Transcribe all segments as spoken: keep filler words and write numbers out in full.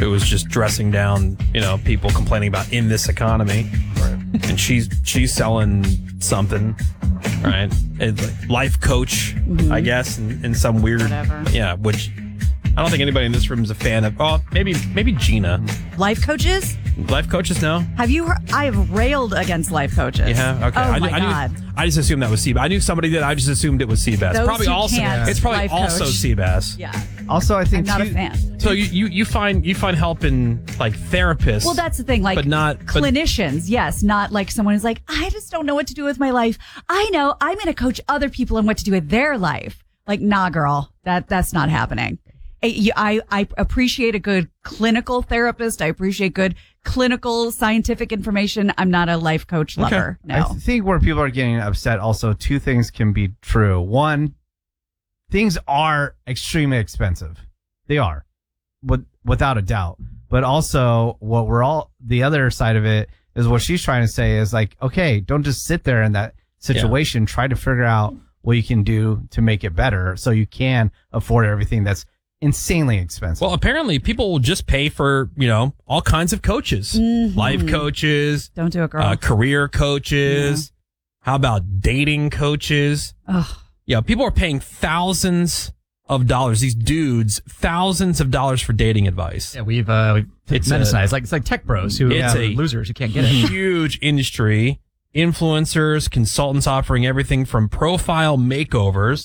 who was just dressing down, you know, people complaining about in this economy. Right. And she's she's selling something, right? It's like life coach, mm-hmm. I guess, in, in some weird, Whatever. yeah, which I don't think anybody in this room is a fan of. Oh, maybe maybe Gina. Life coaches? Life coaches, no? Have you heard? I have railed against life coaches. Yeah, okay. Oh, I, my I, God. Knew, I just assumed that was Seabass. I knew somebody that I just assumed it was Seabass. Those Probably who also, can't it's probably life also coach. Seabass. Yeah. Also, I think I'm not too, a fan. So you, you, you find you find help in like therapists. Well, that's the thing. Like but not but, clinicians, yes, not like someone who's like, I just don't know what to do with my life. I know I'm going to coach other people on what to do with their life. Like, nah, girl, that that's not happening. I, I appreciate a good clinical therapist. I appreciate good clinical scientific information. I'm not a life coach lover. Okay. No. I think where people are getting upset, also, two things can be true. One, things are extremely expensive. They are, with, without a doubt. But also, what we're all, the other side of it is what she's trying to say is like, okay, don't just sit there in that situation. Yeah. Try to figure out what you can do to make it better so you can afford everything that's insanely expensive. Well, apparently people will just pay for, you know, all kinds of coaches. Mm-hmm. Life coaches. Don't do it, girl. Uh, career coaches. Yeah. How about dating coaches? Ugh. Yeah, people are paying thousands of dollars. These dudes, thousands of dollars for dating advice. Yeah, we've, uh, we've it's medicine. a, It's like, it's like tech bros who it's are a losers who can't get it. Huge industry. Influencers, consultants offering everything from profile makeovers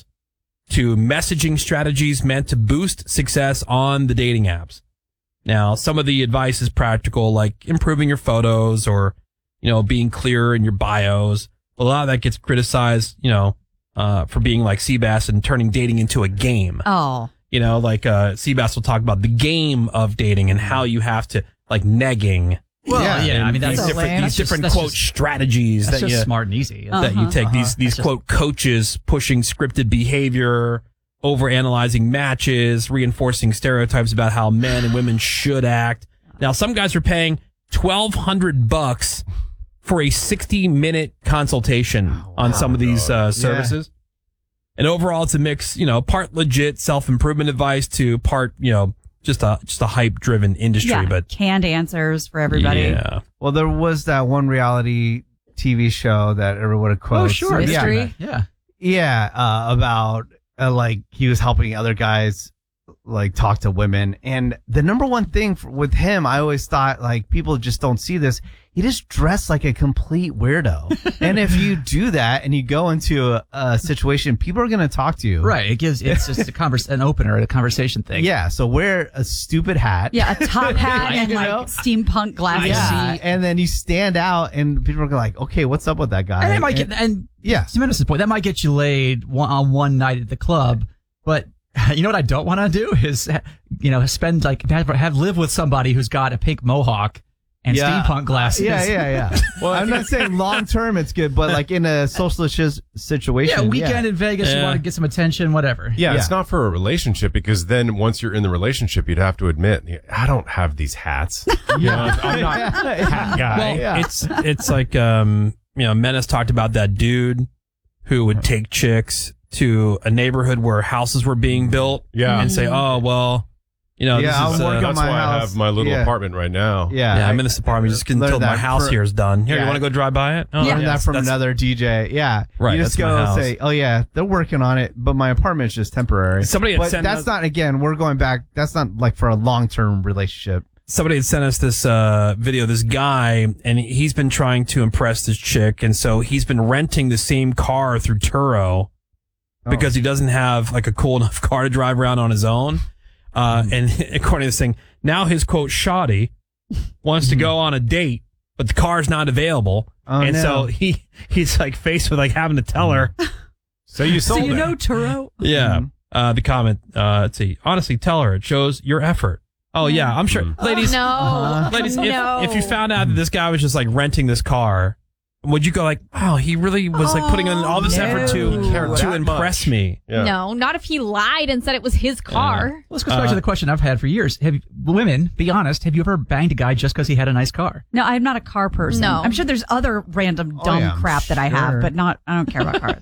to messaging strategies meant to boost success on the dating apps. Now, some of the advice is practical, like improving your photos or, you know, being clearer in your bios. A lot of that gets criticized, you know, uh, for being like Seabass and turning dating into a game. Oh. You know, like uh, Seabass will talk about the game of dating and how you have to, like, negging. Well, yeah, yeah I mean, that's these different, these different just, quote just, strategies that's that just you smart and easy uh-huh. that you take. Uh-huh. These these that's quote just, coaches pushing scripted behavior, over analyzing matches, reinforcing stereotypes about how men and women should act. Now, some guys are paying twelve hundred bucks for a sixty minute consultation oh, on wow, some of these uh, services. Yeah. And overall, it's a mix, you know, part legit self improvement advice to part, you know. Just a just a hype driven industry, yeah, but canned answers for everybody. Yeah. Well, there was that one reality T V show that everyone would quote. Oh, sure, Mystery. Yeah, yeah, uh, about uh, like he was helping other guys like talk to women, and the number one thing for, with him, I always thought like people just don't see this. He just dressed like a complete weirdo, and if you do that and you go into a, a situation, people are going to talk to you. Right. It gives it's just a converse, an opener, a conversation thing. Yeah. So wear a stupid hat. Yeah, a top hat and you like know? steampunk glasses. Yeah, and then you stand out, and people are like, "Okay, what's up with that guy?" And that might and, get and yeah, to Menace's point, that might get you laid one, on one night at the club, but. You know what I don't want to do is, you know, spend like have, have live with somebody who's got a pink mohawk and yeah. steampunk glasses. Yeah, yeah, yeah. Well, I'm not saying long term it's good, but like in a social situation. Yeah, weekend yeah. in Vegas, yeah. you want to get some attention, whatever. Yeah, yeah, it's not for a relationship because then once you're in the relationship, you'd have to admit, I don't have these hats. Yeah, you know, I'm not a hat guy. Well, yeah. it's it's like um, you know, Menace talked about that dude who would take chicks to a neighborhood where houses were being built, yeah, and say, "Oh, well, you know, yeah, this I'll is, work uh, on that's my why house. I have my little yeah. apartment right now." Yeah, yeah, I'm in this apartment just until my house for, here is done. Here, yeah. you want to go drive by it? Oh, I learned yeah, that from that's, another D J. Yeah, Right, you just that's my go house. say, "Oh yeah, they're working on it, but my apartment's just temporary." Somebody had but sent that's us- not again. We're going back. That's not like for a long term relationship. Somebody had sent us this uh, video, this guy, and he's been trying to impress this chick, and so he's been renting the same car through Turo because he doesn't have like a cool enough car to drive around on his own. Uh, mm. And according to this thing, now his quote shoddy wants to go on a date, but the car's not available, Oh, and no. so he he's like faced with like having to tell her. So you sold So you it. know Turo? Yeah. Uh, the comment, uh, let's see. Honestly, tell her. It shows your effort. Oh, yeah. I'm sure. Mm. Ladies, Oh, no. Uh-huh. ladies, No. if, if you found out that this guy was just like renting this car, would you go like, wow, he really was like putting in all this Oh, effort to, no. to That impress much. me? Yeah. No, not if he lied and said it was his car. Well, this goes back Uh, to the question I've had for years. Have you, women, be honest, have you ever banged a guy just because he had a nice car? No, I'm not a car person. No. I'm sure there's other random Oh, dumb yeah, I'm crap that I sure. have, but not. I don't care about cars.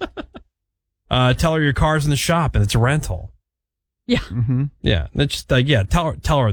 Uh, tell her your car's in the shop and it's a rental. Yeah. Mm-hmm. Yeah. That's just, uh, yeah, tell her, tell her